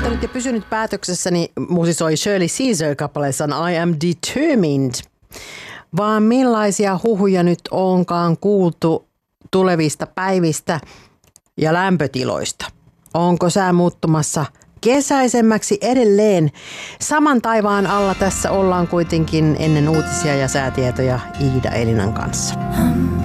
päättänyt ja pysynyt päätöksessäni, musisoi Shirley Caesar kappaleessaan I Am Determined. Vaan millaisia huhuja nyt onkaan kuultu tulevista päivistä ja lämpötiloista? Onko sää muuttumassa kesäisemmäksi edelleen? Saman taivaan alla tässä ollaan kuitenkin ennen uutisia ja säätietoja Iida Elinan kanssa.